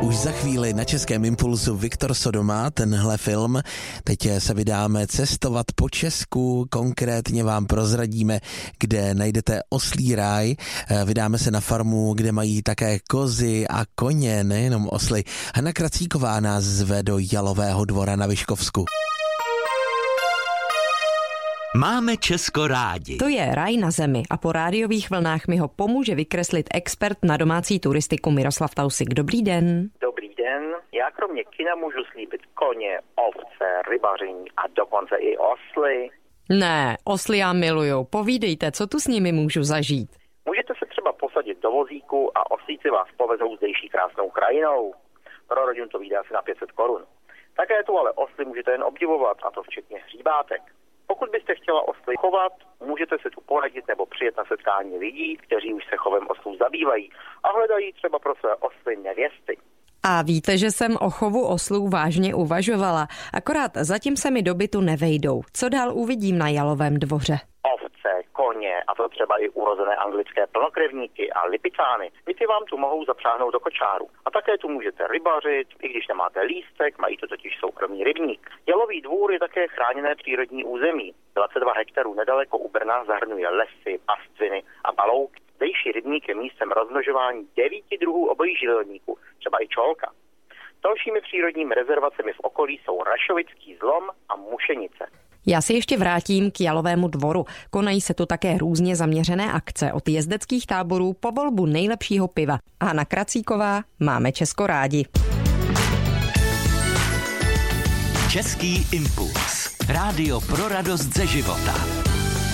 Už za chvíli na Českém impulzu Viktor Sodoma, tenhle film. Teď se vydáme cestovat po Česku, konkrétně vám prozradíme, kde najdete oslí ráj. Vydáme se na farmu, kde mají také kozy a koně, nejenom osly. Hana Kracíková nás zve do Jalového Dvora na Vyškovsku. Máme Česko rádi. To je ráj na zemi a po rádiových vlnách mi ho pomůže vykreslit expert na domácí turistiku Miroslav Tausig. Dobrý den. Dobrý den. Já kromě kina můžu slíbit koně, ovce, rybaření a dokonce i osly. Ne, osly já miluju. Povídejte, co tu s nimi můžu zažít. Můžete se třeba posadit do vozíku a oslíci vás povezou zdejší krásnou krajinou. Pro rodinu to vyjde asi na 500 korun. Také tu ale osly můžete jen obdivovat, a to včetně hříbátek. Pokud byste chtěla osly chovat, můžete se tu poradit nebo přijet na setkání lidí, kteří už se chovem oslů zabývají a hledají třeba pro své osly nevěsty. A víte, že jsem o chovu oslů vážně uvažovala, akorát zatím se mi do bytu nevejdou. Co dál uvidím na Jalovém Dvoře? Ovce, koně a to třeba i urozené anglické plnokrevníky a lipicány. Ty vám tu mohou zapřáhnout do kočáru. A také tu můžete rybařit, i když nemáte lístek, mají to totiž soukromý rybník. Jalový Dvůr je také chráněné přírodní území. 22 hektarů nedaleko u Brna zahrnuje lesy, pastviny a balouky. Zdejší rybník je místem rozmnožování 9 druhů obojživelníků, třeba i čolka. Dalšími přírodními rezervacemi v okolí jsou Rašovický zlom a Mušenice. Já si ještě vrátím k Jalovému Dvoru. Konají se tu také různě zaměřené akce od jezdeckých táborů po volbu nejlepšího piva. Hana Kracíková, máme Česko rádi. Český impuls. Rádio pro radost ze života.